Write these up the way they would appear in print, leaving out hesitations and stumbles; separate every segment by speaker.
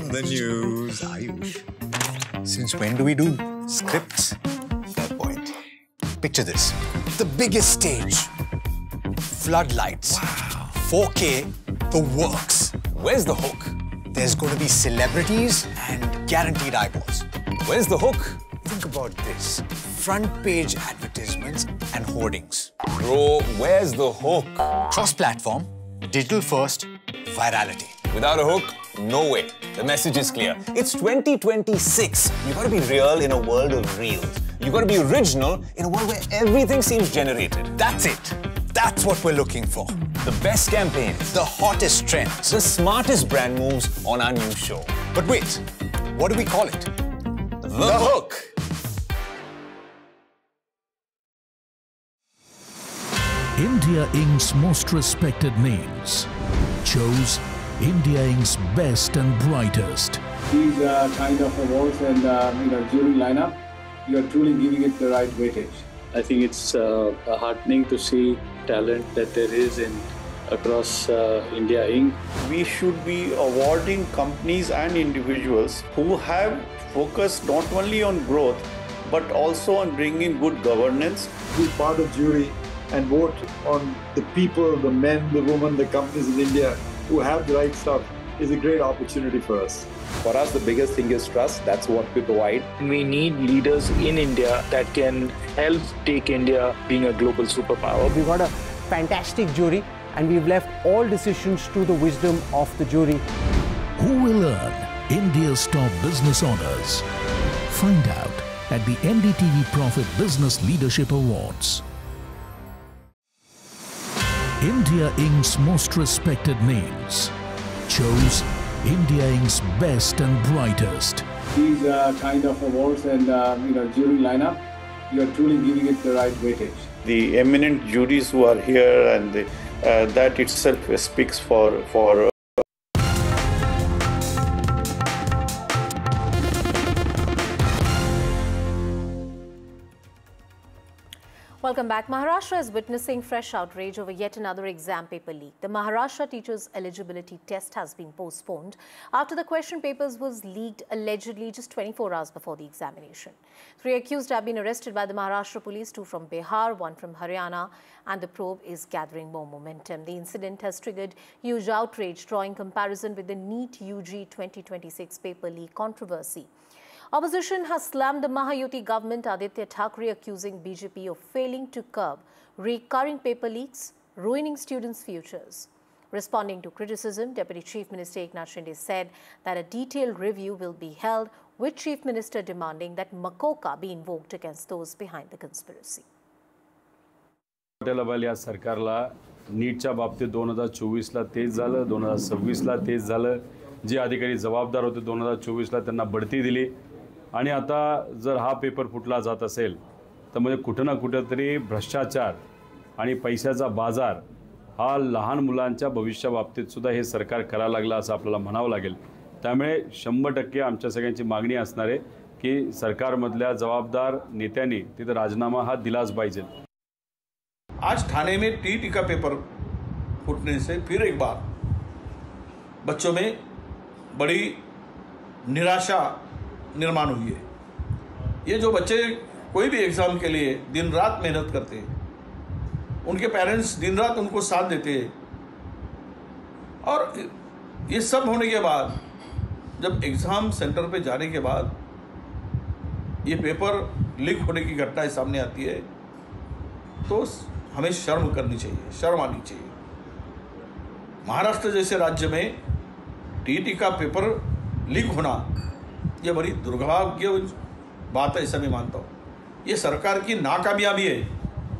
Speaker 1: on the news, Ayush. Since when do we do scripts? Fair point. Picture this. The biggest stage. Floodlights. Wow. 4K, the works.
Speaker 2: Where's the hook?
Speaker 1: There's going to be celebrities and guaranteed eyeballs.
Speaker 2: Where's the hook?
Speaker 1: Think about this. Front page advertisements and hoardings.
Speaker 2: Bro, where's the hook?
Speaker 1: Cross-platform, digital first, virality.
Speaker 2: Without a hook, no way. The message is clear. It's 2026. You gotta be real in a world of reels. You gotta be original in a world where everything seems generated.
Speaker 1: That's it. That's what we're looking for.
Speaker 2: The best campaigns.
Speaker 1: The hottest trends.
Speaker 2: The smartest brand moves on our new show.
Speaker 1: But wait, what do we call it?
Speaker 2: The Hook.
Speaker 3: India Inc.'s most respected names chose India Inc.'s best and brightest.
Speaker 4: These kind of awards and jury lineup, you are truly giving it the right weightage.
Speaker 5: I think it's heartening to see talent that there is across India Inc.
Speaker 6: We should be awarding companies and individuals who have focused not only on growth but also on bringing good governance.
Speaker 7: Be part of jury and vote on the people, the men, the women, the companies in India who have the right stuff is a great opportunity for us.
Speaker 8: For us, the biggest thing is trust. That's what we provide.
Speaker 5: We need leaders in India that can help take India being a global superpower.
Speaker 9: We've got a fantastic jury and we've left all decisions to the wisdom of the jury.
Speaker 3: Who will earn India's top business honors? Find out at the NDTV Profit Business Leadership Awards. India Inc.'s most respected names chose India Inc.'s best and brightest.
Speaker 4: These kind of awards and jury lineup, you are truly giving it the right weightage.
Speaker 6: The eminent juries who are here and that itself speaks for
Speaker 10: Welcome back. Maharashtra is witnessing fresh outrage over yet another exam paper leak. The Maharashtra Teachers Eligibility Test has been postponed after the question papers was leaked allegedly just 24 hours before the examination. 3 accused have been arrested by the Maharashtra police, 2 from Bihar, 1 from Haryana, and the probe is gathering more momentum. The incident has triggered huge outrage, drawing comparison with the NEET UG 2026 paper leak controversy. Opposition has slammed the Mahayuti government, Aditya Thackeray accusing BJP of failing to curb recurring paper leaks, ruining students' futures. Responding to criticism, Deputy Chief Minister Eknath Shinde said that a detailed review will be held, with Chief Minister demanding that Makoka be invoked against those behind the conspiracy.
Speaker 11: या सरकारला नीटच्या बाबतीत 2024 ला तेच झालं, 2026 ला तेच झालं. जे अधिकारी जबाबदार होते 2024 ला त्यांना बढती दिली आणि आता जर हा पेपर फुटला जात असेल तर म्हणजे कुठे ना कुठेतरी भ्रष्टाचार आणि पैशाचा बाजार हा लहान मुलांच्या भविष्याबाबतीत सुद्धा हे सरकार करायला लागला असं आपल्याला म्हणावं लागेल. त्यामुळे 100% आमच्या सगळ्यांची मागणी असणार आहे की सरकारमधल्या जबाबदार नेत्यांनी तिथे राजीनामा हा दिलाच पाहिजे.
Speaker 6: आज ठाणे में टीटी का पेपर फूटने से फिर एक बार बच्चों में बड़ी निराशा निर्माण हुई है. ये जो बच्चे कोई भी एग्ज़ाम के लिए दिन रात मेहनत करते हैं, उनके पेरेंट्स दिन रात उनको साथ देते हैं, और ये सब होने के बाद जब एग्ज़ाम सेंटर पे जाने के बाद ये पेपर लीक होने की घटनाएं सामने आती है तो हमें शर्म करनी चाहिए, शर्म आनी चाहिए. महाराष्ट्र जैसे राज्य में टीटी का पेपर लीक होना ये बड़ी दुर्भाग्य बात है, ऐसा मैं मानता हूँ. ये सरकार की नाकामयाबी है.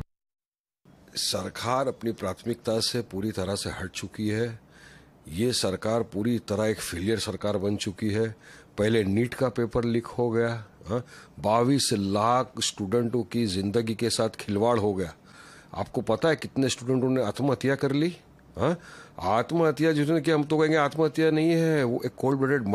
Speaker 12: सरकार अपनी प्राथमिकता से पूरी तरह से हट चुकी है. ये सरकार पूरी तरह एक फेलियर सरकार बन चुकी है. पहले नीट का पेपर लीक हो गया, 22 लाख स्टूडेंटों की जिंदगी के साथ खिलवाड़ हो गया. आपको पता है कितने स्टूडेंटों ने आत्महत्या कर ली? आत्महत्या जिसने कि हम तो कहेंगे आत्महत्या नहीं है, वो एक कोल्ड ब्लडेड